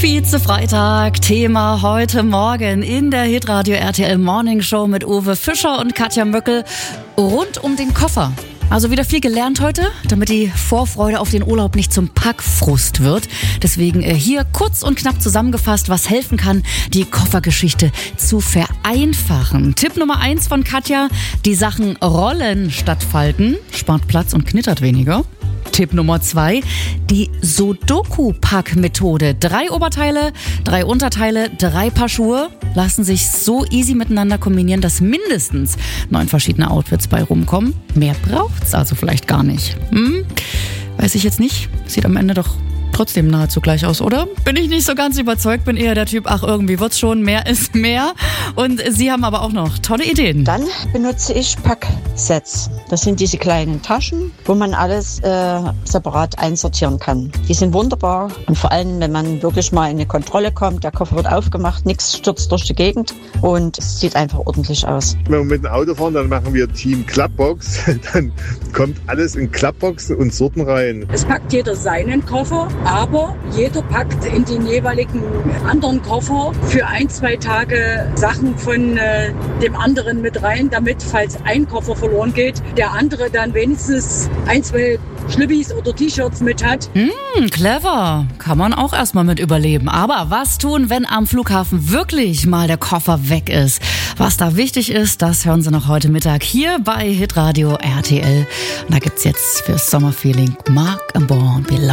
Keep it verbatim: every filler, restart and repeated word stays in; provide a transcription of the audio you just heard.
Vize-Freitag, Thema heute Morgen in der Hitradio R T L Morning Show mit Uwe Fischer und Katja Möckel rund um den Koffer. Also wieder viel gelernt heute, damit die Vorfreude auf den Urlaub nicht zum Packfrust wird. Deswegen hier kurz und knapp zusammengefasst, was helfen kann, die Koffergeschichte zu vereinfachen. Tipp Nummer eins von Katja, die Sachen rollen statt falten, spart Platz und knittert weniger. Tipp Nummer zwei, die Sudoku-Pack-Methode. Drei Oberteile, drei Unterteile, drei Paar Schuhe lassen sich so easy miteinander kombinieren, dass mindestens neun verschiedene Outfits bei rumkommen. Mehr braucht's also vielleicht gar nicht. Hm? Weiß ich jetzt nicht. Sieht am Ende doch trotzdem nahezu gleich aus, oder? Bin ich nicht so ganz überzeugt, bin eher der Typ, ach, irgendwie wird's schon, mehr ist mehr. Und Sie haben aber auch noch tolle Ideen. Dann benutze ich Packsets. Das sind diese kleinen Taschen, wo man alles äh, separat einsortieren kann. Die sind wunderbar und vor allem, wenn man wirklich mal in eine Kontrolle kommt, der Koffer wird aufgemacht, nichts stürzt durch die Gegend und es sieht einfach ordentlich aus. Wenn wir mit dem Auto fahren, dann machen wir Team Klappbox. Dann kommt alles in Klappboxen und Sorten rein. Es packt jeder seinen Koffer, aber jeder packt in den jeweiligen anderen Koffer für ein, zwei Tage Sachen von äh, dem anderen mit rein, damit, falls ein Koffer verloren geht, der andere dann wenigstens ein, zwei Schlüppis oder T-Shirts mit hat. Hm, clever. Kann man auch erstmal mit überleben. Aber was tun, wenn am Flughafen wirklich mal der Koffer weg ist? Was da wichtig ist, das hören Sie noch heute Mittag hier bei Hitradio R T L. Und da gibt's jetzt fürs Sommerfeeling Marc and Born Below.